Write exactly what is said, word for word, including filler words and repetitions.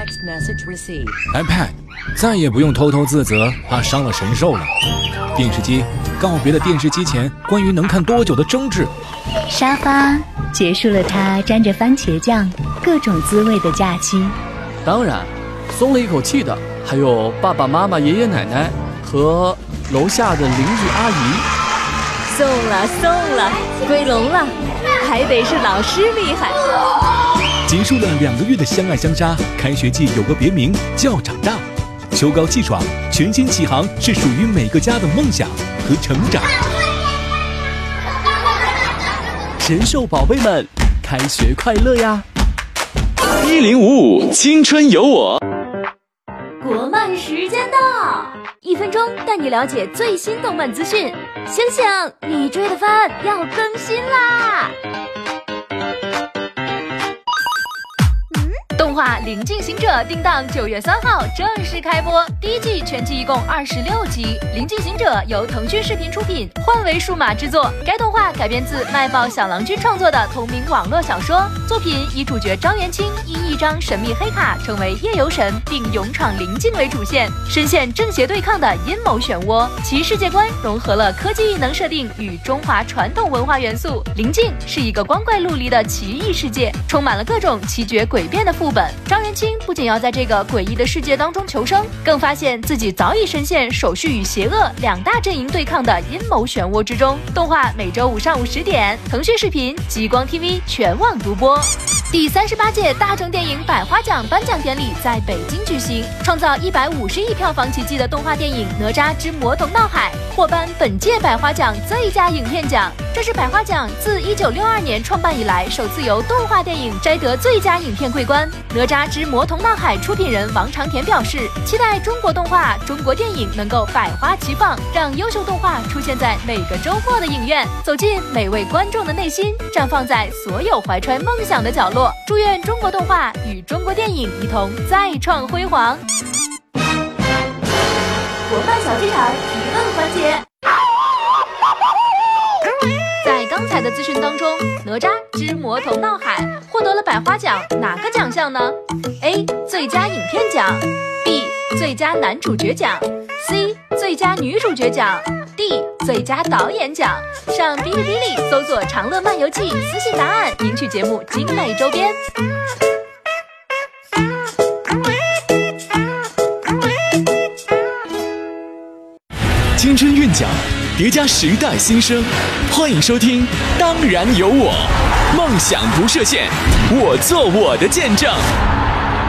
iPad 再也不用偷偷自责，怕伤了神兽了。电视机告别了电视机前关于能看多久的争执。 沙发结束了它沾着番茄酱各种滋味的假期。 当然，松了一口气的还有爸爸妈妈、爷爷奶奶和楼下的邻居阿姨。 送了送了，归笼了，还得是老师厉害。 结束了两个月的相爱相杀，开学季有个别名叫长大。秋高气爽，全新启航是属于每个家的梦想和成长。 神兽宝贝们，开学快乐呀！ 一零五五青春有我。 国漫时间到，一分钟带你了解最新动漫资讯。醒醒，你追的番要更新啦！动画《临近行者》定档九月三号正式开播，第一季全季一共二十六集。《临近行者》由腾讯视频出品，幻维数码制作。该动画改编自卖爆小郎君创作的同名网络小说。作品以主角张元清因一张神秘黑卡成为夜游神，并勇闯临近为主线，深陷正邪对抗的阴谋漩涡。其世界观融合了科技异能设定与中华传统文化元素。临近是一个光怪陆离的奇异世界，充满了各种奇绝诡变的副本。张元清不仅要在这个诡异的世界当中求生，更发现自己早已深陷手续与邪恶两大阵营对抗的阴谋漩涡之中。动画每周五上午十点，腾讯视频、极光 T V 全网独播。第三十八届大众电影百花奖颁奖典礼在北京举行，创造一百五十亿票房奇迹的动画电影《哪吒之魔童闹海》获颁本届百花奖最佳影片奖。这是百花奖自一九六二年创办以来首次由动画电影摘得最佳影片桂冠。哪吒之魔童闹海出品人王长田表示，期待中国动画、中国电影能够百花齐放，让优秀动画出现在每个周末的影院，走进每位观众的内心，绽放在所有怀揣梦想的角落。祝愿中国动画与中国电影一同再创辉煌。国漫小剧场提问环节。在刚才的资讯当中，哪吒之魔童闹海获得了百花奖哪个奖项呢？ A. 最佳影片奖， B. 最佳男主角奖， C. 最佳女主角奖， D. 最佳导演奖。上哔哩哔哩搜索长乐漫游记，私信答案，赢取节目精美周边。 青春韵脚叠加时代新生，欢迎收听当然有我，梦想不设限，我做我的见证。